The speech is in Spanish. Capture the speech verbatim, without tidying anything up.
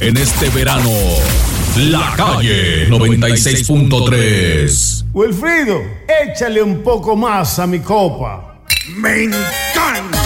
En este verano, La Calle noventa y seis punto tres. Wilfrido, échale un poco más a mi copa. ¡Me encanta!